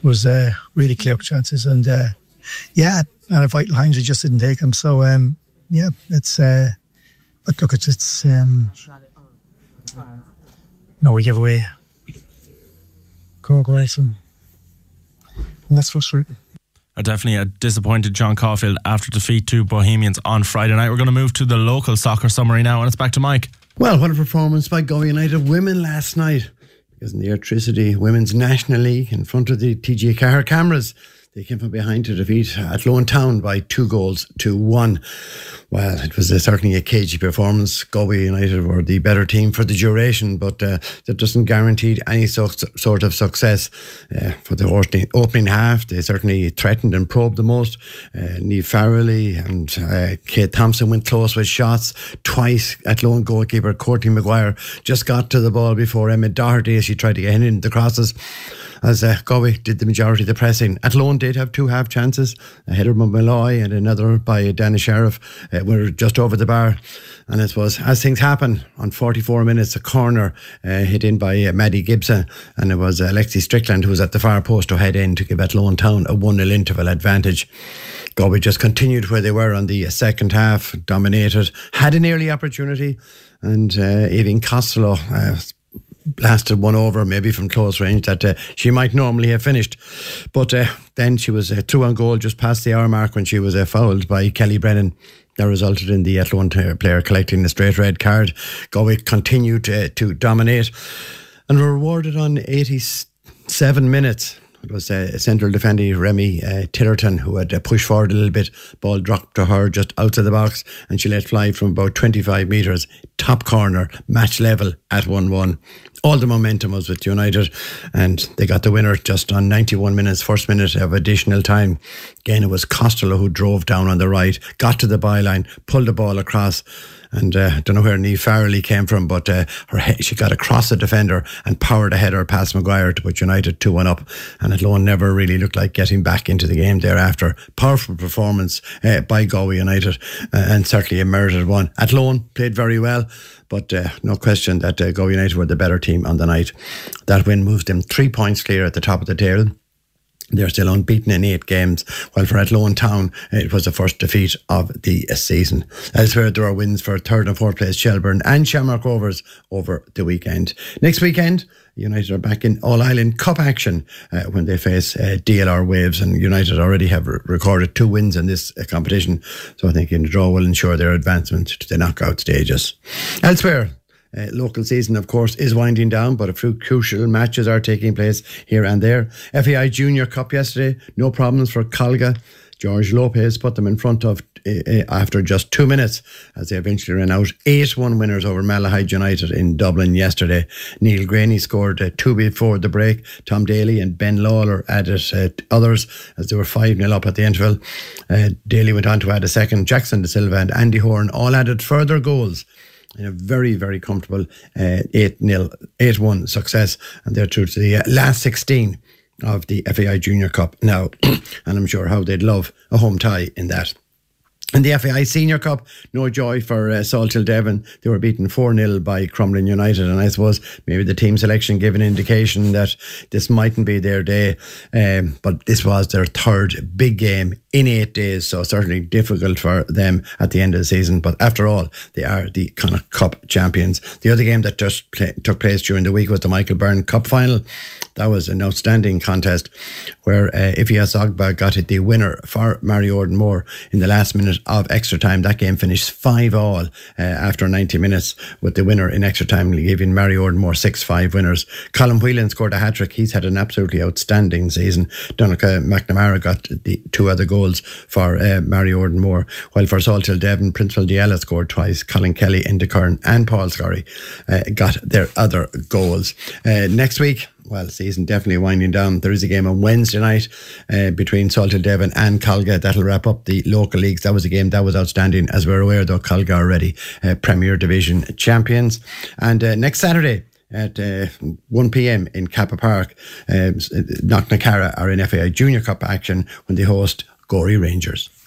was really clear chances, and and a vital Heinz just didn't take them. So it's but look, it's no, we give away Cork Racing, and that's frustrating. Definitely a disappointed John Caulfield after defeat to Bohemians on Friday night. We're going to move to the local soccer summary now, and it's back to Mike. Well, what a performance by Galway United women last night. Because in the Airtricity Women's National League, in front of the TG Car cameras, they came from behind to defeat Athlone Town by 2-1. Well, it was certainly a cagey performance. Galway United were the better team for the duration, but that doesn't guarantee any sort of success. For the opening half, they certainly threatened and probed the most. Niamh Farrelly and Kate Thompson went close with shots. Twice, Athlone goalkeeper Courtney Maguire just got to the ball before Emma Doherty as she tried to get in the crosses, as Galway did the majority of the pressing. Athlone did have two half chances, a header by Malloy and another by Dana Sheriff, were just over the bar. And it was, as things happen, on 44 minutes, a corner hit in by Maddie Gibson, and it was Alexi Strickland who was at the far post to head in to give Athlone Town a 1-0 interval advantage. Galway just continued where they were on the second half, dominated, had an early opportunity, and Aoibhinn Costello blasted one over, maybe from close range, that she might normally have finished. But then she was through on goal just past the hour mark when she was fouled by Kelly Brennan. That resulted in the Athlone player collecting a straight red card. Galway continued to dominate and were rewarded on 87 minutes. It was central defender Remy Tillerton who had pushed forward a little bit. Ball dropped to her just outside the box and she let fly from about 25 metres. Top corner, match level at 1-1. All the momentum was with United and they got the winner just on 91 minutes, first minute of additional time. Again, it was Costello who drove down on the right, got to the byline, pulled the ball across, and I don't know where Niamh Farrelly came from, but she got across the defender and powered a header past Maguire to put United 2-1 up, and Athlone never really looked like getting back into the game thereafter. Powerful performance by Galway United, and certainly a merited one. Athlone played very well, but no question that Galway United were the better team on the night. That win moved them 3 points clear at the top of the table. They're still unbeaten in 8 games, while for Athlone Town, it was the first defeat of the season. Elsewhere, there are wins for 3rd and 4th place Shelbourne and Shamrock Rovers over the weekend. Next weekend, United are back in All-Ireland Cup action when they face DLR Waves, and United already have recorded 2 wins in this competition, so I think the draw will ensure their advancement to the knockout stages. Elsewhere, local season, of course, is winding down, but a few crucial matches are taking place here and there. FAI Junior Cup yesterday, no problems for Colga. George Lopez put them in front of after just 2 minutes as they eventually ran out. 8-1 winners over Malahide United in Dublin yesterday. Neil Graney scored 2 before the break. Tom Daly and Ben Lawler added others as they were 5-0 up at the interval. Daly went on to add a second. Jackson De Silva and Andy Horn all added further goals in a very, very comfortable 8-1 success, and they're through to the last 16 of the FAI Junior Cup now, and I'm sure how they'd love a home tie in that. In the FAI Senior Cup, no joy for Salthill Devon. They were beaten 4-0 by Crumlin United, and I suppose maybe the team selection gave an indication that this mightn't be their day, but this was their 3rd big game in 8 days, so certainly difficult for them at the end of the season. But after all, they are the Connacht Cup champions. The other game that just took place during the week was the Michael Byrne Cup final. That was an outstanding contest where Ifias Ogba got it the winner for Mario Ordenmore in the last minute of extra time. That game finished 5-all after 90 minutes, with the winner in extra time giving Mario Ordenmore 6-5 winners. Colin Whelan scored a hat-trick. He's had an absolutely outstanding season. Donica McNamara got the 2 other goals for Mario Ordenmore, while for Salthill Devon, Principal Diala scored twice. Colin Kelly, Enda Kern and Paul Scorry got their other goals. Next week, well, season definitely winding down. There is a game on Wednesday night between Salthill Devon and Colga. That'll wrap up the local leagues. That was a game that was outstanding. As we're aware, though, Colga are already Premier Division champions. And next Saturday at 1 p.m. in Kappa Park, Knocknacarra are in FAI Junior Cup action when they host Gorey Rangers.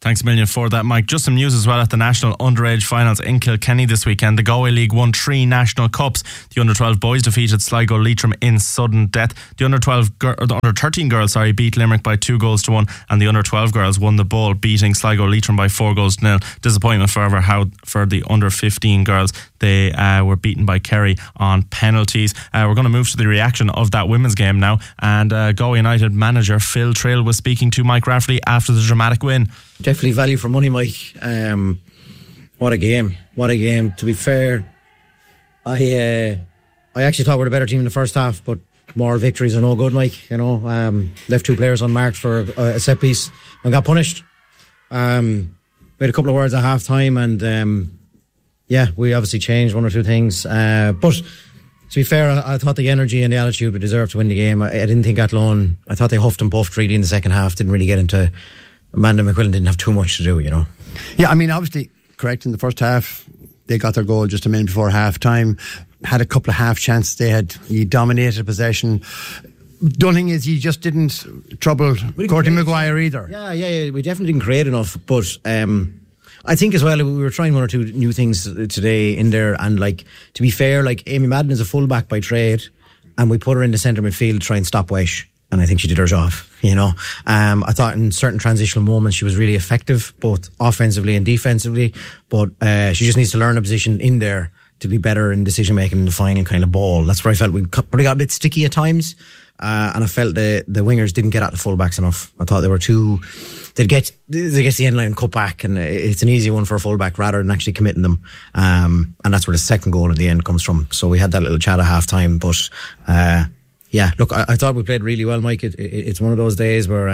Thanks a million for that, Mike. Just some news as well at the National Underage Finals in Kilkenny this weekend. The Galway League won 3 national cups. The under-12 boys defeated Sligo Leitrim in sudden death. The under-13 girls beat Limerick by 2-1, and the under-12 girls won the ball, beating Sligo Leitrim by 4-0. Disappointment for the under-15 girls. They were beaten by Kerry on penalties. We're going to move to the reaction of that women's game now, and Galway United manager Phil Trill was speaking to Mike Rafferty after the dramatic win. Definitely value for money, Mike. What a game. To be fair, I actually thought we were the better team in the first half, but moral victories are no good, Mike. Left 2 players unmarked for a set piece and got punished. We had a couple of words at half time, and we obviously changed 1 or 2 things. But to be fair, I thought the energy and the attitude would deserve to win the game. I didn't think Athlone, I thought they huffed and puffed really in the second half, didn't really get into. Amanda McQuillan didn't have too much to do, Yeah, I mean, obviously, correct, in the first half, they got their goal just a minute before half time. Had a couple of half chances. He dominated possession. The only thing is, he just didn't trouble Courtney Maguire either. Yeah, we definitely didn't create enough. But I think as well, we were trying 1 or 2 new things today in there. And to be fair, Amy Madden is a fullback by trade, and we put her in the centre midfield to try and stop Wesh. And I think she did her job, I thought in certain transitional moments she was really effective, both offensively and defensively. But she just needs to learn a position in there to be better in decision making and defining kind of ball. That's where I felt we probably got a bit sticky at times. And I felt the wingers didn't get at the fullbacks enough. I thought they were too. They get the end line cut back, and it's an easy one for a fullback rather than actually committing them. And that's where the second goal at the end comes from. So we had that little chat at half time, but. Look, I thought we played really well, Mike. It's one of those days where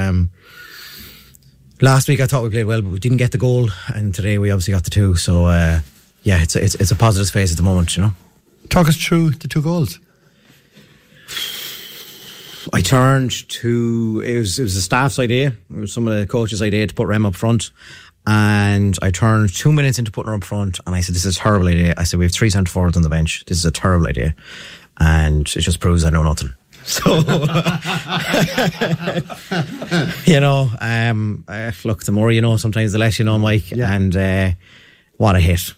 last week I thought we played well, but we didn't get the goal, and today we obviously got the 2. So it's a positive space at the moment, Talk us through the 2 goals. I turned to it was the staff's idea. It was some of the coaches' idea to put Rem up front, and I turned 2 minutes into putting her up front, and I said, "This is a terrible idea." I said, "We have 3 centre forwards on the bench. This is a terrible idea," and it just proves I know nothing. So, look, the more sometimes the less Mike. Yeah. And what a hit.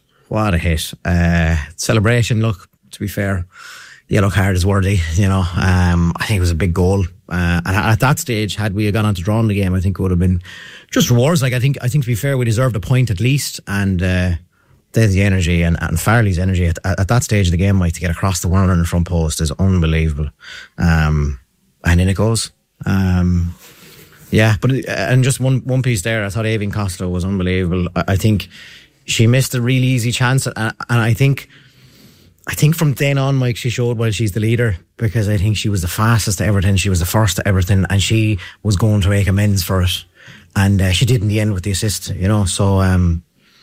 Celebration, look, to be fair, the yellow card is worthy, I think it was a big goal. And at that stage, had we gone on to draw in the game, I think it would have been just rewards. I think to be fair, we deserved a point at least. And there's the energy and Farley's energy at that stage of the game, Mike, to get across the 100 front post is unbelievable. And in it goes. And just one piece there, I thought Avian Costello was unbelievable. I think she missed a really easy chance, and I think from then on, Mike, she showed why she's the leader, because I think she was the fastest to everything, she was the first to everything, and she was going to make amends for it, and she did in the end with the assist, so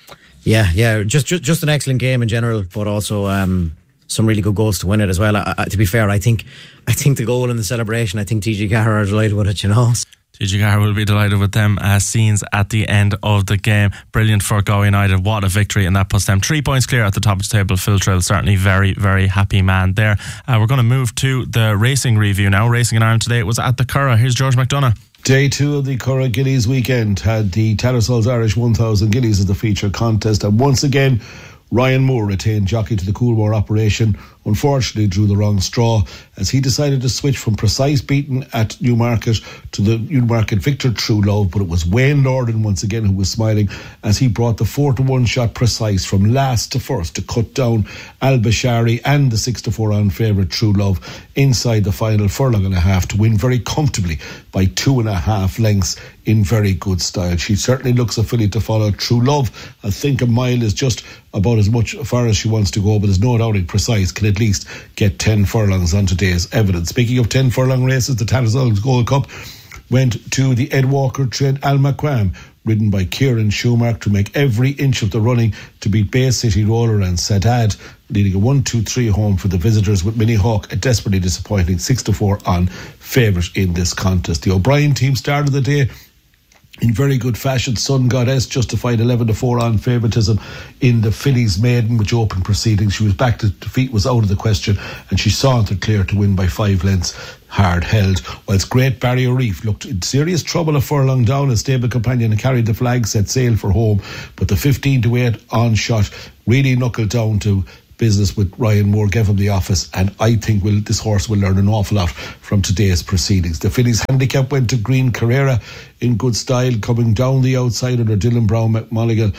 just an excellent game in general, but also some really good goals to win it as well. To be fair, I think the goal and the celebration, I think TG Carr are delighted with it, TG Carr will be delighted with them scenes at the end of the game. Brilliant for Galway United. What a victory, and that puts them 3 points clear at the top of the table. Phil Trill, certainly very, very happy man there. We're going to move to the racing review now. Racing in Ireland today, it was at the Curragh. Here's George McDonough. Day 2 of the Curragh Gillies weekend had the Tattersalls Irish 1000 Gillies as the feature contest, and once again Ryan Moore, retained jockey to the Coolmore operation, unfortunately drew the wrong straw as he decided to switch from Precise beaten at Newmarket to the Newmarket Victor True Love, but it was Wayne Lorden once again who was smiling as he brought the 4-1 shot Precise from last to first to cut down Al Bashari and the 6-4 on favourite True Love inside the final furlong and a half to win very comfortably by 2.5 lengths in very good style. She certainly looks a filly to follow. True Love, I think a mile is just about as much far as she wants to go, but there's no doubting Precise can at least get 10 furlongs on today's evidence. Speaking of 10 furlong races, the Tattersalls Gold Cup went to the Ed Walker trained Al Macram, ridden by Kieran Schumacher, to make every inch of the running to beat Bay City Roller and Sadad, leading a 1-2-3 home for the visitors, with Minnie Hawk a desperately disappointing 6-4 on favourite in this contest. The O'Brien team started the day in very good fashion. Sun Goddess justified 11-4 on favouritism in the Fillies Maiden, which opened proceedings. She was back to defeat, was out of the question, and she sauntered clear to win by 5 lengths, hard held. Whilst Great Barrier Reef looked in serious trouble a furlong down, a stable companion and carried the flag, set sail for home, but the 15-8 on shot really knuckled down to business with Ryan Moore, gave him the office, and I think this horse will learn an awful lot from today's proceedings. The Fillies handicap went to Green Carrera in good style, coming down the outside under Dylan Brown McMulligan.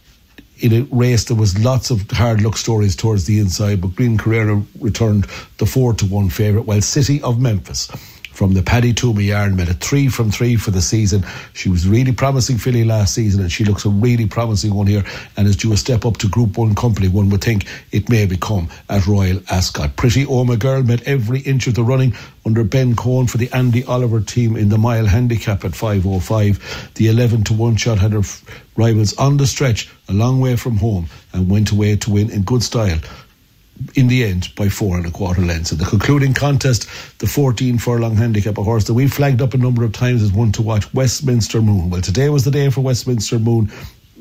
In a race there was lots of hard luck stories towards the inside, but Green Carrera returned the 4-1 favourite, while City of Memphis from the Paddy Toomey yard made a 3 from 3 for the season. She was really promising filly last season, and she looks a really promising one here, and is due a step up to Group 1 company. One would think it may become at Royal Ascot. Pretty Oma Girl made every inch of the running under Ben Cohen for the Andy Oliver team in the mile handicap at 5:05. The 11-1 shot had her rivals on the stretch, a long way from home, and went away to win in good style in the end by 4 1/4 lengths. In the concluding contest, the 14 furlong handicap, a horse that we flagged up a number of times as one to watch, Westminster Moon. Well, today was the day for Westminster Moon,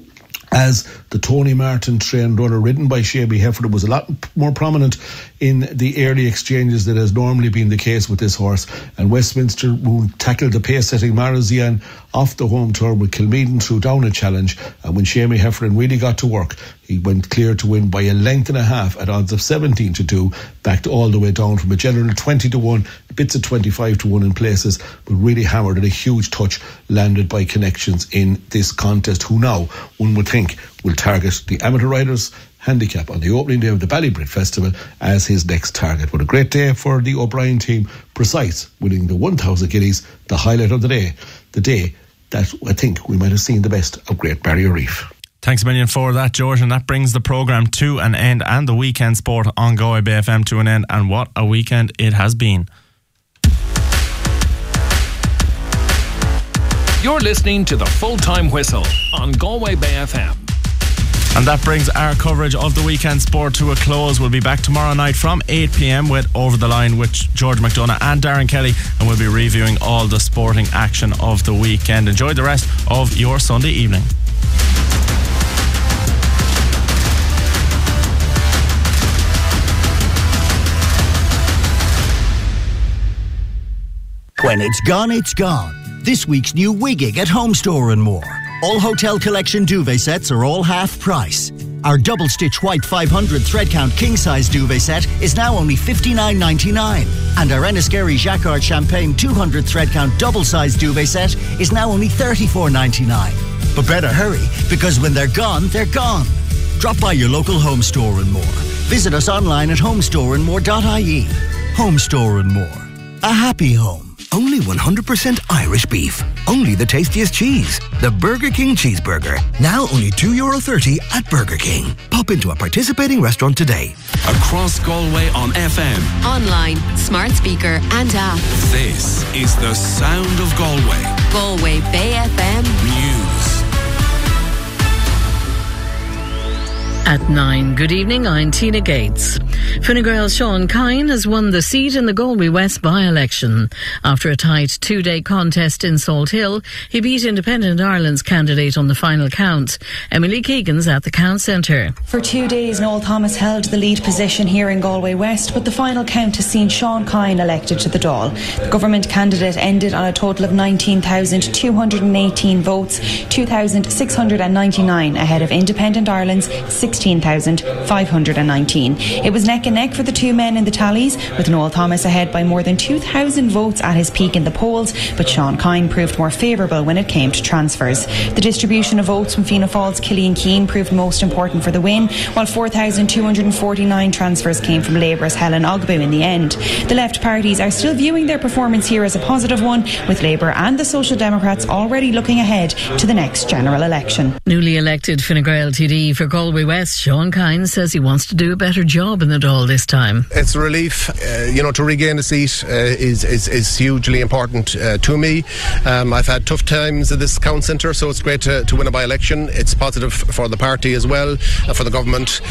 as the Tony Martin trained runner, ridden by Shamie Heffernan, was a lot more prominent in the early exchanges than has normally been the case with this horse. And Westminster Moon tackled the pace-setting Marazian off the home turn with Kilmeaden through down a challenge, and when Shamie Heffernan really got to work, he went clear to win by a length and a half at odds of 17-2, backed all the way down from a general 20-1, bits of 25-1 in places, but really hammered, and a huge touch landed by Connections in this contest, who now, one would think, will target the Amateur Riders handicap on the opening day of the Ballybrit Festival as his next target. What a great day for the O'Brien team. Precise, winning the 1,000 guineas, the highlight of the day that I think we might have seen the best of Great Barrier Reef. Thanks a million for that, George, and that brings the programme to an end, and the weekend sport on Galway Bay FM to an end, and what a weekend it has been. You're listening to the Full-Time Whistle on Galway Bay FM. And that brings our coverage of the weekend sport to a close. We'll be back tomorrow night from 8 p.m. with Over the Line with George McDonough and Darren Kelly, and we'll be reviewing all the sporting action of the weekend. Enjoy the rest of your Sunday evening. When it's gone, it's gone. This week's new Wiggig at Home Store and More. All Hotel Collection duvet sets are all half price. Our double stitch white 500 thread count king size duvet set is now only $59.99, and our Enniskerry Jacquard Champagne 200 thread count double size duvet set is now only $34.99. But better hurry, because when they're gone, they're gone. Drop by your local Home Store and More. Visit us online at homestoreandmore.ie. Home Store and More. A happy home. Only 100% Irish beef. Only the tastiest cheese. The Burger King Cheeseburger. Now only €2.30 at Burger King. Pop into a participating restaurant today. Across Galway on FM, online, smart speaker and app. This is the sound of Galway. Galway Bay FM News. At 9, good evening, I'm Tina Gates. Fine Gael's Sean Kine has won the seat in the Galway West by-election. After a tight 2-day contest in Salt Hill, he beat Independent Ireland's candidate on the final count. Emily Keegan's at the count centre. For 2 days, Noel Thomas held the lead position here in Galway West, but the final count has seen Sean Kine elected to the Dáil. The government candidate ended on a total of 19,218 votes, 2,699 ahead of Independent Ireland's 16,519. It was neck and neck for the two men in the tallies, with Noel Thomas ahead by more than 2,000 votes at his peak in the polls, but Sean Kine proved more favourable when it came to transfers. The distribution of votes from Fianna Fáil's Killian Keane proved most important for the win, while 4,249 transfers came from Labour's Helen Ogbu in the end. The left parties are still viewing their performance here as a positive one, with Labour and the Social Democrats already looking ahead to the next general election. Newly elected Fine Gael TD for Galway West Yes, Sean Kine says he wants to do a better job in the Dáil this time. It's a relief, to regain a seat is hugely important to me. I've had tough times at this Count Centre, so it's great to win a by-election. It's positive for the party as well, for the government.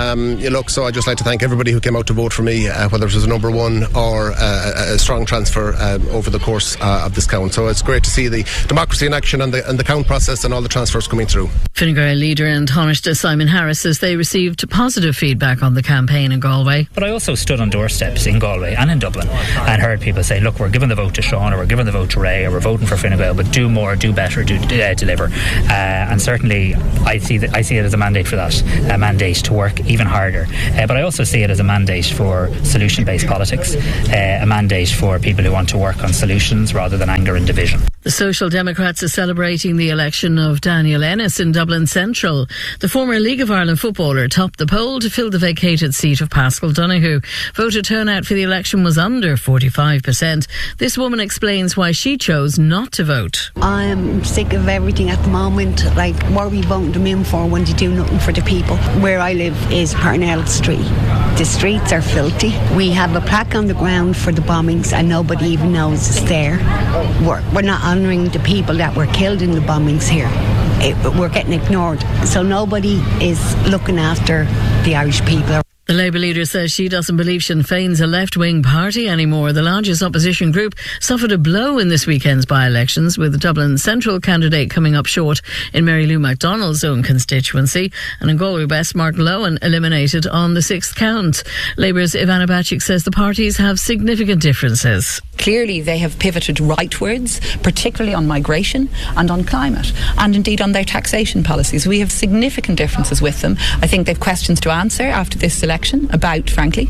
So I'd just like to thank everybody who came out to vote for me, whether it was a number one or a strong transfer over the course of this count. So it's great to see the democracy in action and the count process and all the transfers coming through. Fine Gael leader and Taoiseach Simon Harris says they received positive feedback on the campaign in Galway. But I also stood on doorsteps in Galway and in Dublin and heard people say, look, we're giving the vote to Sean, or we're giving the vote to Ray, or we're voting for Fine Gael, but do more, do better, deliver. And certainly I see it as a mandate for that, a mandate to work even harder. But I also see it as a mandate for solution-based politics, a mandate for people who want to work on solutions rather than anger and division. The Social Democrats are celebrating the election of Daniel Ennis in Dublin Central. The former League of Ireland footballer topped the poll to fill the vacated seat of Pascal Donoghue. Voter turnout for the election was under 45%. This woman explains why she chose not to vote. I'm sick of everything at the moment. Like, what are we voting them in for when they do nothing for the people? Where I live is Parnell Street. The streets are filthy. We have a plaque on the ground for the bombings and nobody even knows it's there. We're not honouring the people that were killed in the bombings here. We're getting ignored. So nobody is looking after the Irish people. The Labour leader says she doesn't believe Sinn Féin's a left-wing party anymore. The largest opposition group suffered a blow in this weekend's by-elections, with the Dublin Central candidate coming up short in Mary Lou MacDonald's own constituency, and in Galway West, Mark Lowen eliminated on the sixth count. Labour's Ivana Bacik says the parties have significant differences. Clearly they have pivoted rightwards, particularly on migration and on climate, and indeed on their taxation policies. We have significant differences with them. I think they've questions to answer after this election about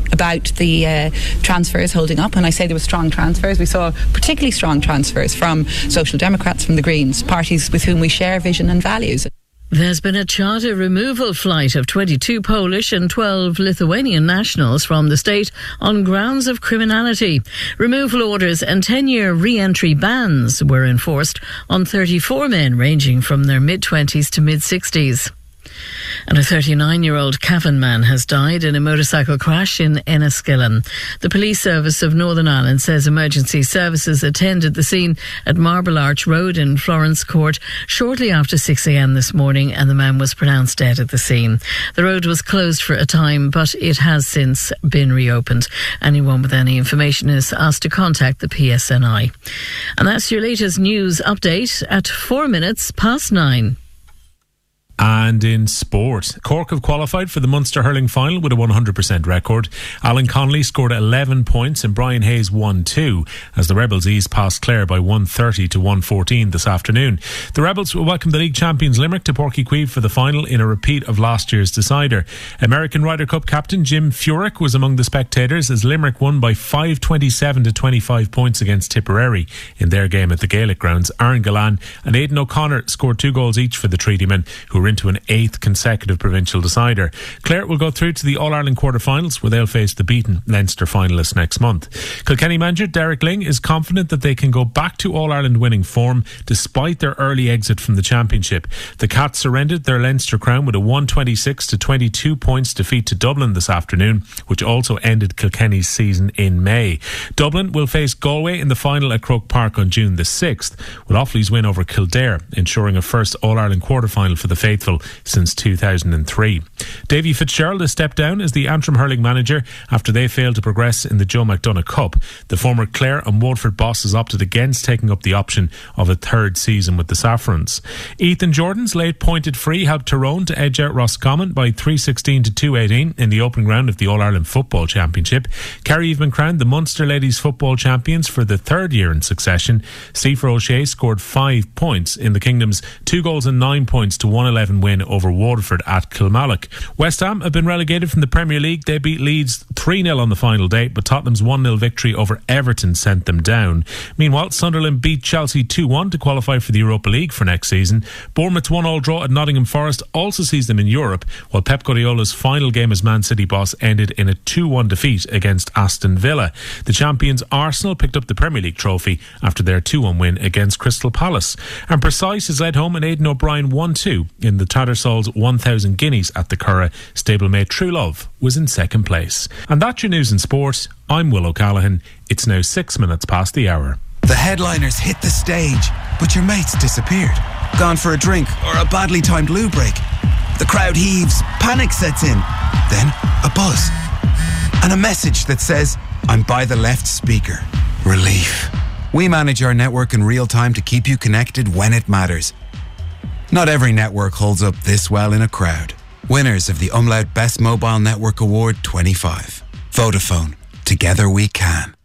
the transfers holding up. And I say there were strong transfers. We saw particularly strong transfers from Social Democrats, from the Greens, parties with whom we share vision and values. There's been a charter removal flight of 22 Polish and 12 Lithuanian nationals from the state on grounds of criminality. Removal orders and 10-year re-entry bans were enforced on 34 men ranging from their mid-20s to mid-60s. And a 39-year-old Cavan man has died in a motorcycle crash in Enniskillen. The Police Service of Northern Ireland says emergency services attended the scene at Marble Arch Road in Florence Court shortly after 6 a.m. this morning, and the man was pronounced dead at the scene. The road was closed for a time, but it has since been reopened. Anyone with any information is asked to contact the PSNI. And that's your latest news update at 9:04. And in sport, Cork have qualified for the Munster hurling final with a 100% record. Alan Connolly scored 11 points and Brian Hayes won 2 as the Rebels eased past Clare by 130 to 114 this afternoon. The Rebels will welcome the league champions Limerick to Páirc Uí Chaoimh for the final in a repeat of last year's decider. American Ryder Cup captain Jim Furyk was among the spectators as Limerick won by 527 to 25 points against Tipperary in their game at the Gaelic grounds. Aaron Gillan and Aidan O'Connor scored 2 goals each for the Treaty men, who were into an 8th consecutive provincial decider. Clare will go through to the All-Ireland quarter-finals where they'll face the beaten Leinster finalists next month. Kilkenny manager Derek Ling is confident that they can go back to All-Ireland winning form despite their early exit from the championship. The Cats surrendered their Leinster crown with a 126 to 22 points defeat to Dublin this afternoon, which also ended Kilkenny's season in May. Dublin will face Galway in the final at Croke Park on June the 6th, with Offaly's win over Kildare ensuring a first All-Ireland quarter-final for the faithful since 2003. Davy Fitzgerald has stepped down as the Antrim hurling manager after they failed to progress in the Joe McDonagh Cup. The former Clare and Waterford boss has opted against taking up the option of a third season with the Saffrons. Ethan Jordan's late pointed free helped Tyrone to edge out Roscommon by 316 to 218 in the opening round of the All-Ireland Football Championship. Kerry have been crowned the Munster Ladies Football Champions for the third year in succession. Sifa O'Shea scored 5 points in the Kingdom's 2 goals and 9 points to 111 win over Waterford at Kilmallock. West Ham have been relegated from the Premier League. They beat Leeds 3-0 on the final day, but Tottenham's 1-0 victory over Everton sent them down. Meanwhile, Sunderland beat Chelsea 2-1 to qualify for the Europa League for next season. Bournemouth's 1-1 draw at Nottingham Forest also sees them in Europe, while Pep Guardiola's final game as Man City boss ended in a 2-1 defeat against Aston Villa. The champions Arsenal picked up the Premier League trophy after their 2-1 win against Crystal Palace. And Precise has led home an Aidan O'Brien 1-2 in in the Tattersalls 1000 Guineas at the Curragh, stablemate True Love was in second place. And that's your news in sport. I'm Will O'Callaghan. It's now 6 minutes past the hour. The headliners hit the stage, but your mates disappeared. Gone for a drink or a badly timed loo break. The crowd heaves, panic sets in. Then a buzz. And a message that says, I'm by the left speaker. Relief. We manage our network in real time to keep you connected when it matters. Not every network holds up this well in a crowd. Winners of the Umlaut Best Mobile Network Award 25. Vodafone. Together we can.